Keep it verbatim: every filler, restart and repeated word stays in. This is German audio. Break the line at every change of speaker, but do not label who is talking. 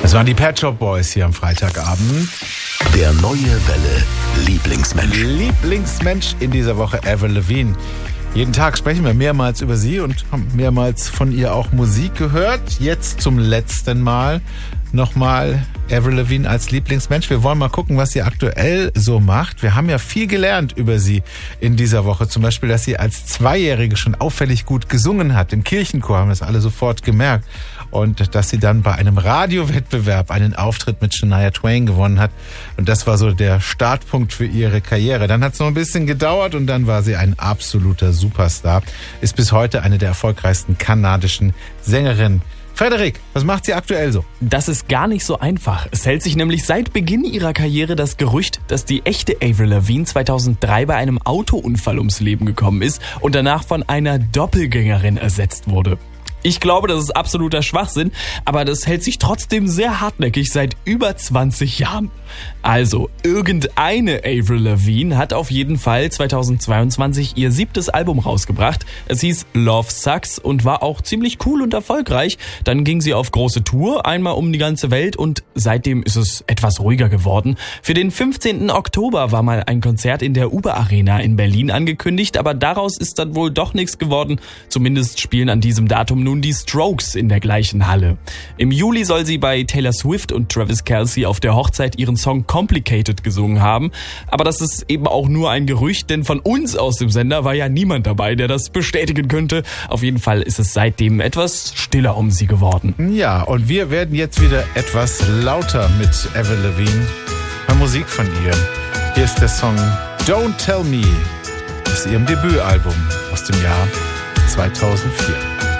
Das waren die Pet Shop Boys hier am Freitagabend.
Der neue Welle Lieblingsmensch.
Lieblingsmensch in dieser Woche, Avril Lavigne. Jeden Tag sprechen wir mehrmals über sie und haben mehrmals von ihr auch Musik gehört. Jetzt zum letzten Mal nochmal Avril Lavigne als Lieblingsmensch. Wir wollen mal gucken, was sie aktuell so macht. Wir haben ja viel gelernt über sie in dieser Woche. Zum Beispiel, dass sie als Zweijährige schon auffällig gut gesungen hat. Im Kirchenchor haben das alle sofort gemerkt. Und dass sie dann bei einem Radiowettbewerb einen Auftritt mit Shania Twain gewonnen hat. Und das war so der Startpunkt für ihre Karriere. Dann hat es noch ein bisschen gedauert und dann war sie ein absoluter Superstar. Ist bis heute eine der erfolgreichsten kanadischen Sängerinnen. Frederik, was macht sie aktuell so?
Das ist gar nicht so einfach. Es hält sich nämlich seit Beginn ihrer Karriere das Gerücht, dass die echte Avril Lavigne zweitausenddrei bei einem Autounfall ums Leben gekommen ist und danach von einer Doppelgängerin ersetzt wurde. Ich glaube, das ist absoluter Schwachsinn, aber das hält sich trotzdem sehr hartnäckig seit über zwanzig Jahren. Also, irgendeine Avril Lavigne hat auf jeden Fall zweitausendzweiundzwanzig ihr siebtes Album rausgebracht. Es hieß Love Sucks und war auch ziemlich cool und erfolgreich. Dann ging sie auf große Tour, einmal um die ganze Welt und seitdem ist es etwas ruhiger geworden. Für den fünfzehnten Oktober war mal ein Konzert in der Uber Arena in Berlin angekündigt, aber daraus ist dann wohl doch nichts geworden. Zumindest spielen an diesem Datum nun die Strokes in der gleichen Halle. Im Juli soll sie bei Taylor Swift und Travis Kelce auf der Hochzeit ihren Song Complicated gesungen haben. Aber das ist eben auch nur ein Gerücht, denn von uns aus dem Sender war ja niemand dabei, der das bestätigen könnte. Auf jeden Fall ist es seitdem etwas stiller um sie geworden.
Ja, und wir werden jetzt wieder etwas lauter mit Avril Lavigne. Mal Musik von ihr. Hier ist der Song Don't Tell Me aus ihrem Debütalbum aus dem Jahr zweitausendvier.